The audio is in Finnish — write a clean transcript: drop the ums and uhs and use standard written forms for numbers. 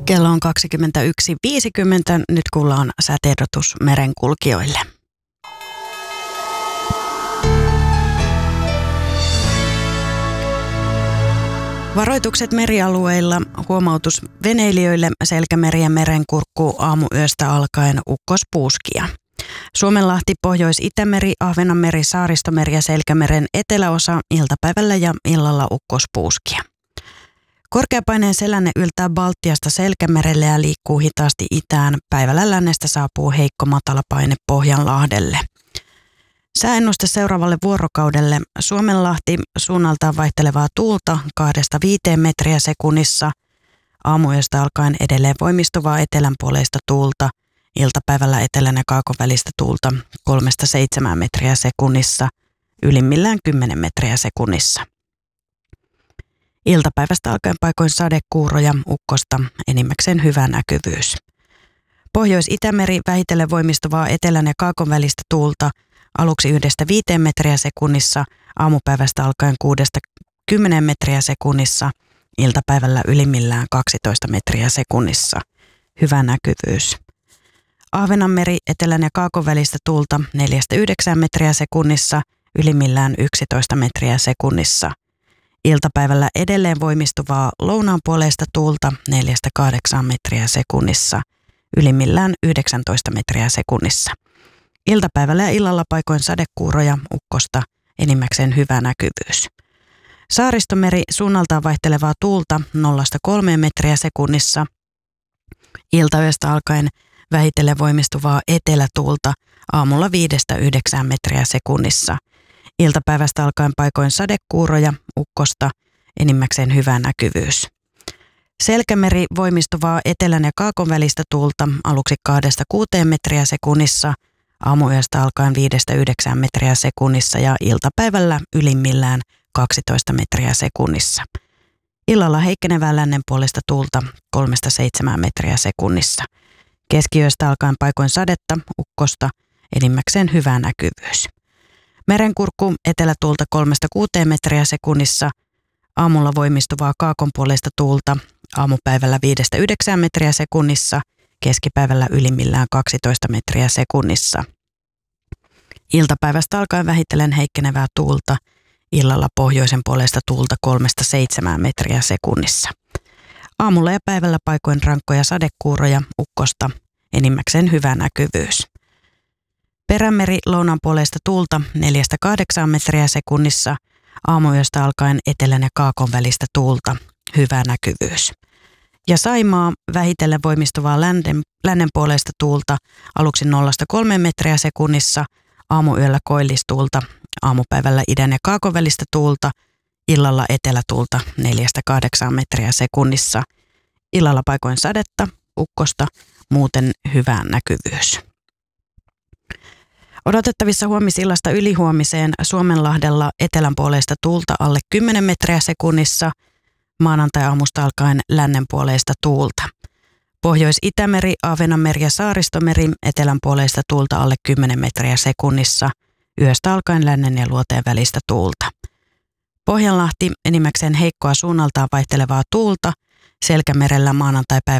Kello on 21.50. Nyt kuullaan säätiedotus merenkulkijoille. Varoitukset merialueilla, huomautus veneilijöille, Selkämeri ja Merenkurkku aamuyöstä alkaen ukkospuuskia. Suomenlahti, Pohjois-Itämeri, Ahvenanmeri, Saaristomeri ja Selkämeren eteläosa iltapäivällä ja illalla ukkospuuskia. Korkeapaineen selänne yltää Baltiasta Selkämerelle ja liikkuu hitaasti itään. Päivällä lännestä saapuu heikko matalapaine Pohjanlahdelle. Sääennuste seuraavalle vuorokaudelle. Suomenlahti, suunnaltaan vaihtelevaa tuulta 2-5 metriä sekunnissa. Aamuyöstä alkaen edelleen voimistuvaa etelänpuoleista tuulta. Iltapäivällä etelän ja kaakon välistä tuulta 3-7 metriä sekunnissa. Ylimmillään 10 metriä sekunnissa. Iltapäivästä alkaen paikoin sadekuuroja, ukkosta, enimmäkseen hyvä näkyvyys. Pohjois-Itämeri, vähitellen voimistuvaa etelän ja kaakon välistä tuulta, aluksi 1-5 metriä sekunnissa, aamupäivästä alkaen 6-10 metriä sekunnissa, iltapäivällä ylimmillään 12 metriä sekunnissa. Hyvä näkyvyys. Ahvenanmeri, etelän ja kaakon välistä tuulta 4-9 metriä sekunnissa, ylimmillään 11 metriä sekunnissa. Iltapäivällä edelleen voimistuvaa lounaanpuoleista tuulta 4-8 metriä sekunnissa, ylimmillään 19 metriä sekunnissa. Iltapäivällä ja illalla paikoin sadekuuroja, ukkosta, enimmäkseen hyvä näkyvyys. Saaristomeri, suunnaltaan vaihtelevaa tuulta 0-3 metriä sekunnissa. Iltayöstä alkaen vähitellen voimistuvaa etelätuulta aamulla 5-9 metriä sekunnissa. Iltapäivästä alkaen paikoin sadekuuroja, ukkosta, enimmäkseen hyvä näkyvyys. Selkämeri, voimistuvaa etelän ja kaakon välistä tuulta aluksi 2-6 metriä sekunnissa, aamuyöstä alkaen 5-9 metriä sekunnissa ja iltapäivällä ylimmillään 12 metriä sekunnissa. Illalla heikkenevää lännenpuolista tuulta 3-7 metriä sekunnissa. Keskiyöstä alkaen paikoin sadetta, ukkosta, enimmäkseen hyvä näkyvyys. Merenkurkku, etelätuulta 3-6 metriä sekunnissa, aamulla voimistuvaa kaakonpuoleista tuulta, aamupäivällä 5-9 metriä sekunnissa, keskipäivällä ylimmillään 12 metriä sekunnissa. Iltapäivästä alkaen vähitellen heikkenevää tuulta, illalla pohjoisen puolesta tuulta 3-7 metriä sekunnissa. Aamulla ja päivällä paikoin rankkoja sadekuuroja, ukkosta, enimmäkseen hyvä näkyvyys. Perämeri, lounaanpuoleista tuulta 4-8 metriä sekunnissa, aamuyöstä alkaen etelän ja kaakon välistä tuulta, hyvä näkyvyys. Ja Saimaa, vähitellen voimistuvaa lännenpuoleista tuulta, aluksi 0-3 metriä sekunnissa, aamuyöllä koillistuulta, aamupäivällä idän ja kaakon välistä tuulta, illalla etelätuulta 4-8 metriä sekunnissa, illalla paikoin sadetta, ukkosta, muuten hyvä näkyvyys. Odotettavissa huomisillasta ylihuomiseen Suomenlahdella etelänpuoleista tuulta alle 10 metriä sekunnissa, maanantai-aamusta alkaen lännenpuoleista tuulta. Pohjois-Itämeri, Ahvenanmeri ja Saaristomeri, etelänpuoleista tuulta alle 10 metriä sekunnissa, yöstä alkaen lännen ja luoteen välistä tuulta. Pohjanlahti, enimmäkseen heikkoa suunnaltaan vaihtelevaa tuulta, Selkämerellä maanantai